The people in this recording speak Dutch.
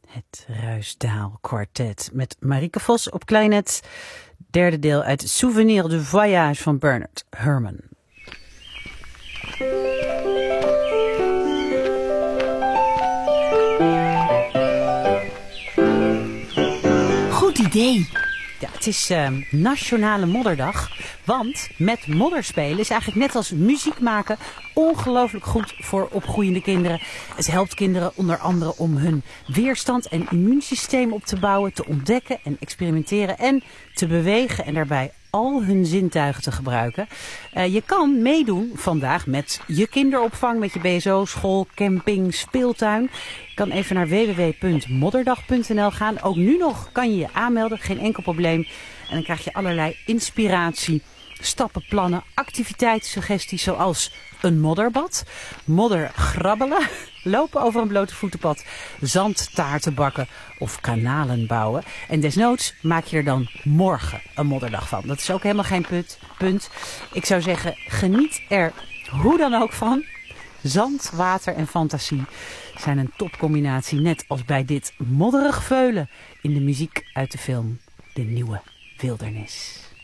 Het Ruisdael Quartet met Marieke Vos op klarinet. Derde deel uit Souvenir du Voyage van Bernard Herrmann. Goed idee. Ja, het is Nationale Modderdag, want met modder spelen is eigenlijk net als muziek maken ongelooflijk goed voor opgroeiende kinderen. Het helpt kinderen onder andere om hun weerstand en immuunsysteem op te bouwen, te ontdekken en experimenteren en te bewegen en daarbij al hun zintuigen te gebruiken. Je kan meedoen vandaag met je kinderopvang, met je BSO, school, camping, speeltuin. Je kan even naar www.modderdag.nl gaan. Ook nu nog kan je je aanmelden, geen enkel probleem. En dan krijg je allerlei inspiratie, stappenplannen, activiteitssuggesties zoals een modderbad, modder grabbelen, lopen over een blote voetenpad, zandtaarten bakken of kanalen bouwen. En desnoods maak je er dan morgen een modderdag van. Dat is ook helemaal geen punt. Ik zou zeggen, geniet er hoe dan ook van. Zand, water en fantasie zijn een topcombinatie, net als bij dit modderig veulen in de muziek uit de film De Nieuwe Wildernis.